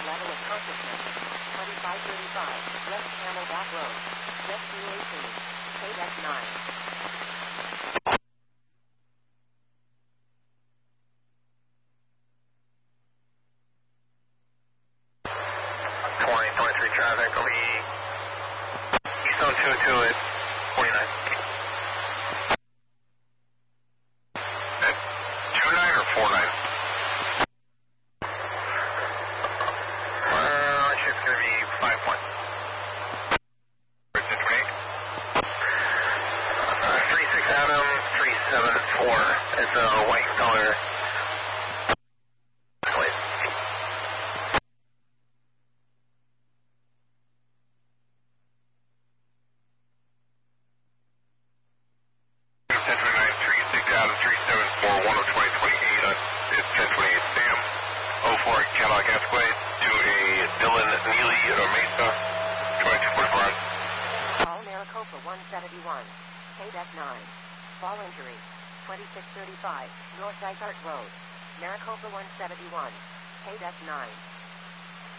level of consciousness. 2535, West Camelback Road. Jet 218, KDEC 9. 2023 traffic, over Eastzone 202 at 49. At 29 or 49? It's going to be 5 points. Where's this break? 36 Adam, 374. It's a white color. Wait. Cadillac Escalade to a Dylan Neely at Mesa, 2244. Call Maricopa 171, KDEC 9. Fall injury, 2635, North Dysart Road. Maricopa 171, KDEC 9.